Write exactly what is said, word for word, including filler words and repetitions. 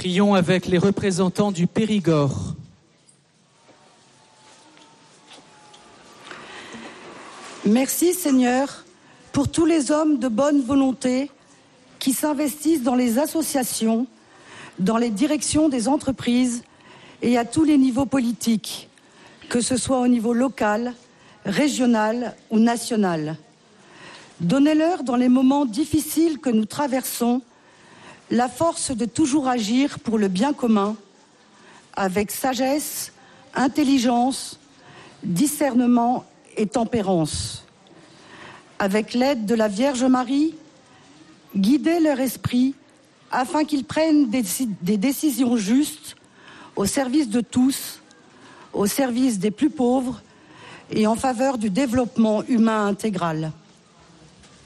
Prions avec les représentants du Périgord. Merci Seigneur pour tous les hommes de bonne volonté qui s'investissent dans les associations, dans les directions des entreprises et à tous les niveaux politiques, que ce soit au niveau local, régional ou national. Donnez-leur dans les moments difficiles que nous traversons la force de toujours agir pour le bien commun, avec sagesse, intelligence, discernement et tempérance. Avec l'aide de la Vierge Marie, guidez leur esprit afin qu'ils prennent des, des décisions justes au service de tous, au service des plus pauvres et en faveur du développement humain intégral.